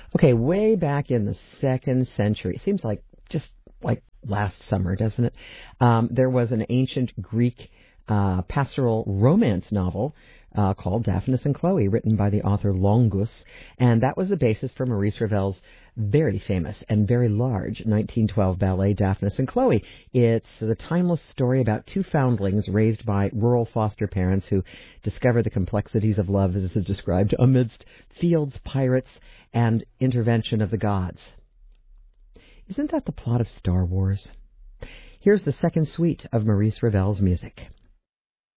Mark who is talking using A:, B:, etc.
A: Okay, way back in the second century, it seems like just like last summer, doesn't it? There was an ancient Greek pastoral romance novel called Daphnis and Chloe, written by the author Longus, and that was the basis for Maurice Ravel's very famous and very large 1912 ballet Daphnis and Chloe. It's the timeless story about two foundlings raised by rural foster parents who discover the complexities of love, as is described, amidst fields, pirates, and intervention of the gods. Isn't that the plot of Star Wars? Here's the second suite of Maurice Ravel's music.